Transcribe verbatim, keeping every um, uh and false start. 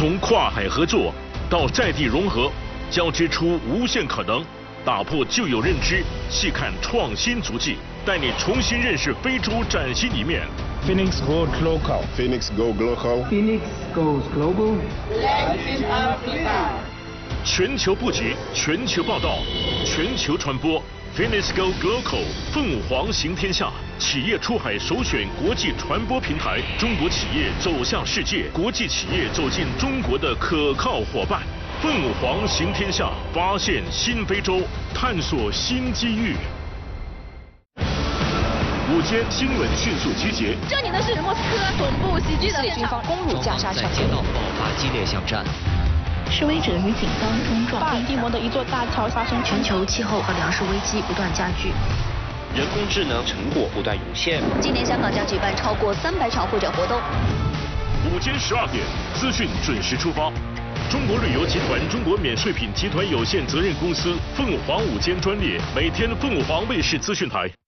从跨海合作到在地融合，交织出无限可能，打破旧有认知，细看创新足迹，带你重新认识非洲崭新一面。 Phoenix Goes Local. Phoenix Go Global. Phoenix Goes Global. Latin Africa. 全球布局，全球报道，全球传播。Phoenix Go Global， 凤凰行天下，企业出海首选国际传播平台，中国企业走向世界，国际企业走进中国的可靠伙伴。凤凰行天下，发现新非洲，探索新机遇。午间新闻迅速集结。 这里的是莫斯科总部袭击的军方攻入加沙城， 街道爆发激烈巷战。 示威者与警方冲撞。 巴尔的摩的一座大桥发生全球气候和粮食危机不断加剧， 人工智能成果不断涌现。 今年香港将举办超过三百场会展活动。 午间十二点，资讯准时出发。中国旅游集团中国免税品集团有限责任公司凤凰午间专列，每天凤凰卫视资讯台。